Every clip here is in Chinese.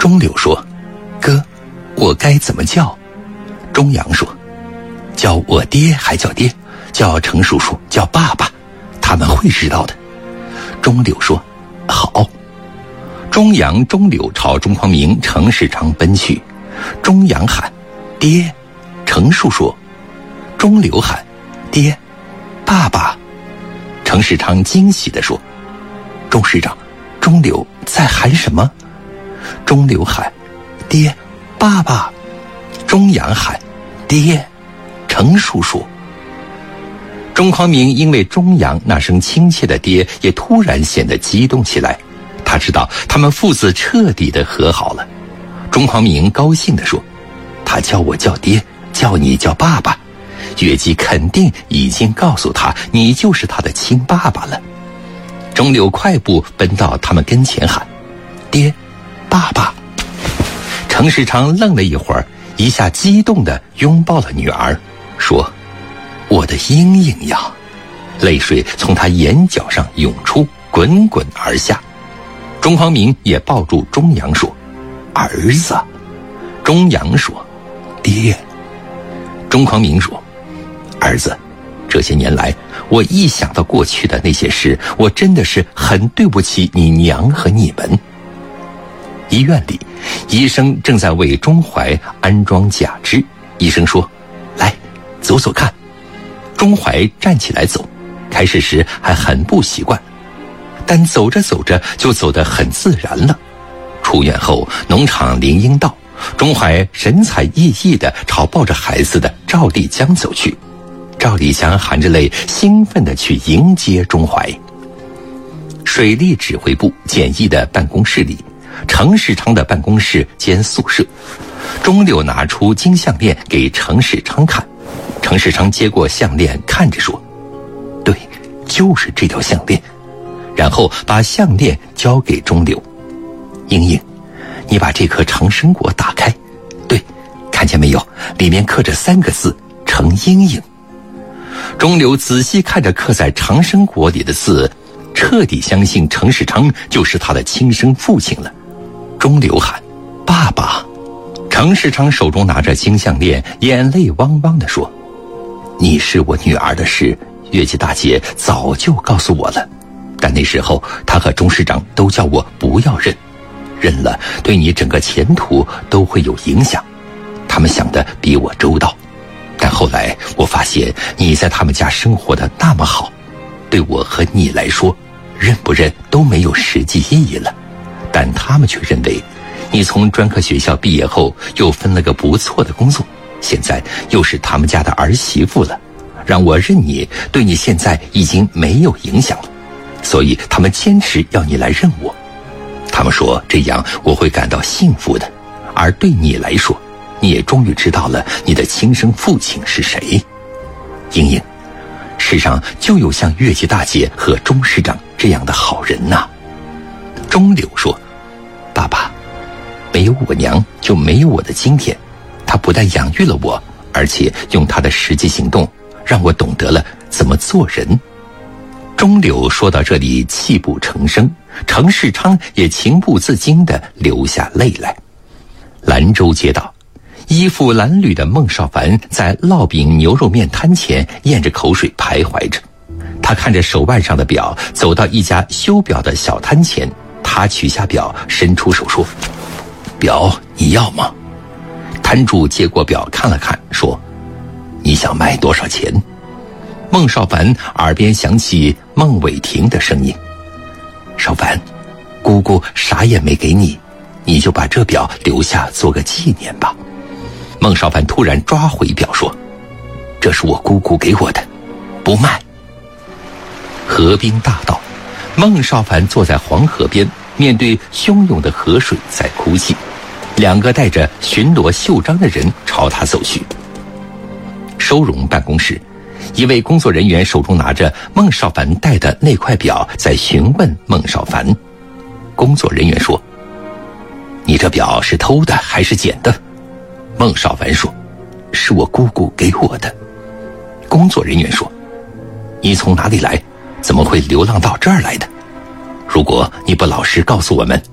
钟柳说：“哥，我该怎么叫？”钟阳说：“叫我爹还叫爹，叫程叔叔，叫爸爸，他们会知道的。”钟柳说：“好。”钟阳、钟柳朝钟匡明、程世昌奔去。钟阳喊：“爹！”程叔说。钟柳喊：“爹，爸爸！”程世昌惊喜地说：“钟市长，钟柳在喊什么？”钟柳喊：“爹，爸爸！”钟阳喊：“爹，程叔叔！”钟匡明因为钟阳那声亲切的爹，也突然显得激动起来。他知道他们父子彻底的和好了。钟匡明高兴地说：“他叫我叫爹，叫你叫爸爸，月季肯定已经告诉他你就是他的亲爸爸了。”钟柳快步奔到他们跟前喊：“爹，爸爸！”程世昌愣了一会儿，一下激动地拥抱了女儿，说：“我的英英呀！”泪水从他眼角上涌出，滚滚而下。钟匡明也抱住钟阳说：“儿子。”钟阳说：“爹。”钟匡明说：“儿子，这些年来，我一想到过去的那些事，我真的是很对不起你娘和你们。”医院里，医生正在为钟怀安装假肢。医生说：“来，走走看。”钟怀站起来走，开始时还很不习惯，但走着走着就走得很自然了。出院后，农场铃音到，钟怀神采奕奕地朝抱着孩子的赵丽江走去。赵丽江含着泪，兴奋地去迎接钟怀。水利指挥部简易的办公室里，程世昌的办公室兼宿舍。钟柳拿出金项链给程世昌看，程世昌接过项链看着说：“对，就是这条项链。”然后把项链交给钟柳：“英英，你把这颗长生果打开，对，看见没有，里面刻着3个字：程英英。”钟柳仔细看着刻在长生果里的字，彻底相信程世昌就是他的亲生父亲了。钟柳喊：“爸爸！”程世昌手中拿着金项链，眼泪汪汪地说：“你是我女儿的事，月季大姐早就告诉我了，但那时候她和钟市长都叫我不要认，认了对你整个前途都会有影响。他们想的比我周到，但后来我发现你在他们家生活的那么好，对我和你来说，认不认都没有实际意义了。但他们却认为，你从专科学校毕业后又分了个不错的工作，现在又是他们家的儿媳妇了，让我认你，对你现在已经没有影响了，所以他们坚持要你来认我。他们说这样我会感到幸福的，而对你来说，你也终于知道了你的亲生父亲是谁。英英，世上就有像月季大姐和钟市长这样的好人呐。钟柳说：“爸爸，没有我娘就没有我的今天，她不但养育了我，而且用她的实际行动让我懂得了怎么做人。”钟柳说到这里泣不成声，程世昌也情不自禁地流下泪来。兰州街道，衣服褴褛的孟少凡在烙饼牛肉面摊前咽着口水徘徊着。他看着手腕上的表，走到一家修表的小摊前，他取下表，伸出手说：“表你要吗？”摊主接过表看了看，说：“你想卖多少钱？”孟少凡耳边响起孟伟霆的声音：“少凡，姑姑啥也没给你，你就把这表留下做个纪念吧。”孟少凡突然抓回表说：“这是我姑姑给我的，不卖。”河滨大道，孟少凡坐在黄河边，面对汹涌的河水在哭泣。2个带着巡逻袖章的人朝他走去。收容办公室，一位工作人员手中拿着孟少凡戴的那块表，在询问孟少凡。工作人员说：“你这表是偷的还是捡的？”孟少凡说：“是我姑姑给我的。”工作人员说：“你从哪里来？怎么会流浪到这儿来的？如果你不老实告诉我们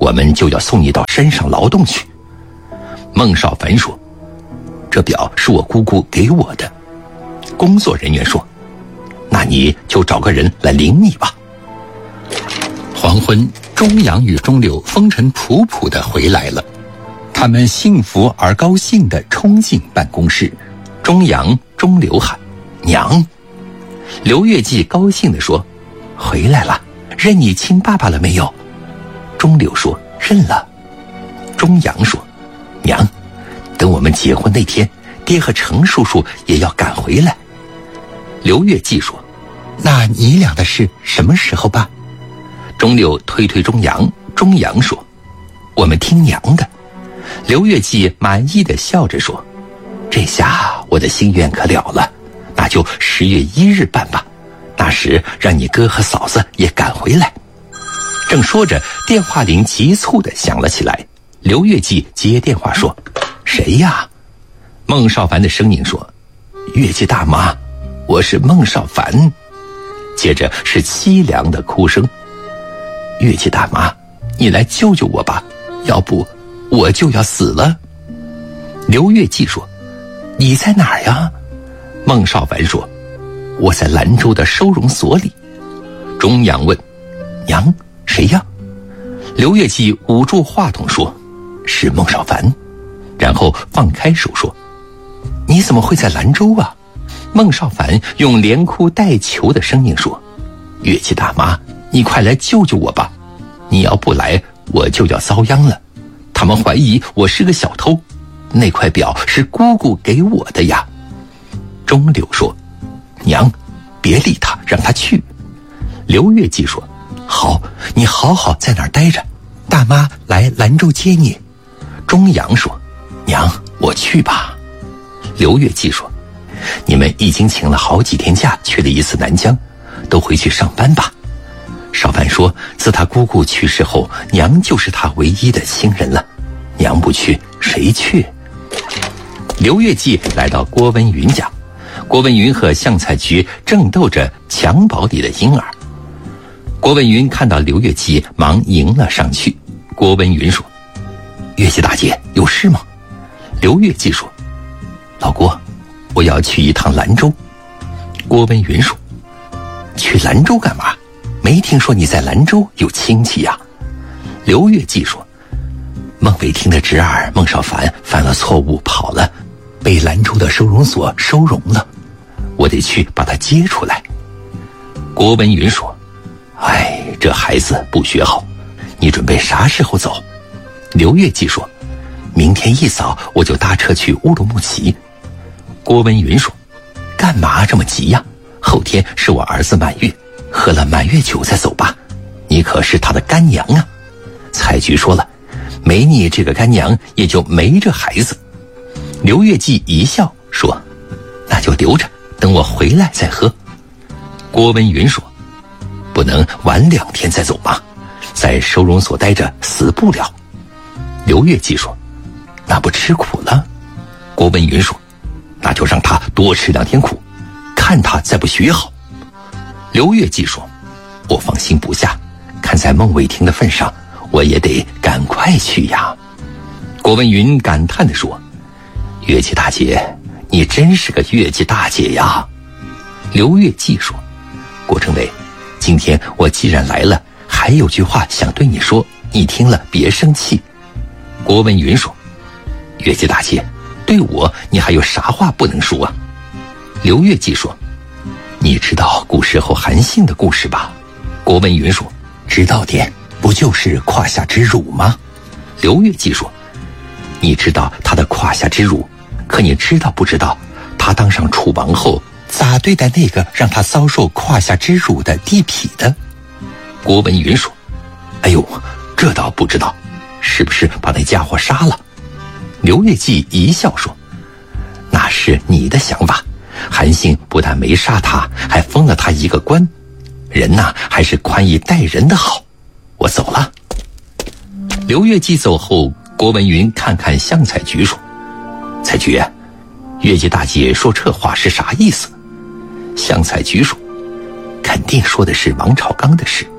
我们就要送你到山上劳动去。”孟少凡说：“这表是我姑姑给我的。”工作人员说：“那你就找个人来领你吧。”黄昏，钟阳与钟柳风尘仆仆地回来了，他们幸福而高兴地冲进办公室。钟阳、钟柳喊：“娘！”刘月季高兴地说：“回来了，认你亲爸爸了没有？”钟柳说：“认了。”钟阳说：“娘，等我们结婚那天，爹和程叔叔也要赶回来。”刘月季说：“那你俩的事什么时候办？”钟柳推推钟阳，钟阳说：“我们听娘的。”刘月季满意的笑着说：“这下我的心愿可了了，那就10月1日办吧，那时让你哥和嫂子也赶回来。”正说着，电话铃急促地响了起来。刘月季接电话说：“谁呀？”孟少凡的声音说：“月季大妈，我是孟少凡。”接着是凄凉的哭声：“月季大妈，你来救救我吧，要不我就要死了。”刘月季说：“你在哪儿呀？”孟少凡说：“我在兰州的收容所里。”钟阳问：“娘，谁呀？”刘月季捂住话筒说：“是孟少凡。”然后放开手说：“你怎么会在兰州啊？”孟少凡用连哭带求的声音说：“月季大妈，你快来救救我吧，你要不来我就要遭殃了，他们怀疑我是个小偷，那块表是姑姑给我的呀。”钟柳说：“娘，别理他，让他去。”刘月季说：“好，你好好在那儿待着，大妈来兰州接你。”钟阳说：“娘，我去吧。”刘月季说：“你们已经请了好几天假，去了一次南疆，都回去上班吧。”少凡说：“自他姑姑去世后，娘就是他唯一的亲人了，娘不去，谁去？”刘月季来到郭文云家，郭文云和相菜菊正逗着襁褓里的婴儿。郭文云看到刘月季，忙迎了上去。郭文云说：“月季大姐，有事吗？”刘月季说：“老郭，我要去一趟兰州。”郭文云说：“去兰州干嘛？没听说你在兰州有亲戚呀？”刘月季说：“孟伟霆的侄儿孟少凡犯了错误跑了，被兰州的收容所收容了，我得去把他接出来。”郭文云说：“哎，这孩子不学好，你准备啥时候走？”刘月季说：“明天一早我就搭车去乌鲁木齐。”郭文云说：“干嘛这么急呀？后天是我儿子满月，喝了满月酒再走吧，你可是他的干娘啊。”蔡菊说了：“没你这个干娘，也就没这孩子。”刘月季一笑说：“那就留着，等我回来再喝。”郭文云说：“不能晚2天再走吗？在收容所待着死不了。”刘月季说：“那不吃苦了？”郭文云说：“那就让他多吃2天苦，看他再不学好。”刘月季说：“我放心不下，看在孟伟霆的份上，我也得赶快去呀。”郭文云感叹地说：“月季大姐，你真是个月季大姐呀。”刘月季说：“郭政委，今天我既然来了，还有句话想对你说，你听了别生气。”郭文云说：“月季大姐，对我你还有啥话不能说啊？”刘月季说：“你知道古时候韩信的故事吧？”郭文云说：“知道点，不就是胯下之辱吗？”刘月季说：“你知道他的胯下之辱，可你知道不知道他当上楚王后咋对待那个让他遭受胯下之辱的地痞的？”郭文云说：“哎呦，这倒不知道，是不是把那家伙杀了？”刘月季一笑说：“那是你的想法，韩信不但没杀他，还封了他一个官，人呐，还是宽以待人的好。我走了。”刘月季走后，郭文云看看向彩菊说：“彩菊，月季大姐说这话是啥意思？”向彩菊说：“肯定说的是王朝刚的事，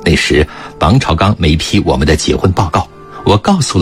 那时王朝刚没批我们的结婚报告，我告诉了